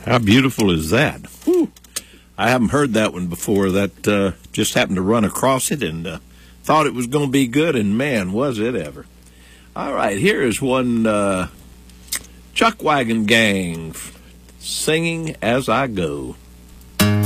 How beautiful is that? Whew. I haven't heard that one before. That just happened to run across it and thought it was going to be good, and man, was it ever. All right, here is one Chuck Wagon Gang, Singing As I Go.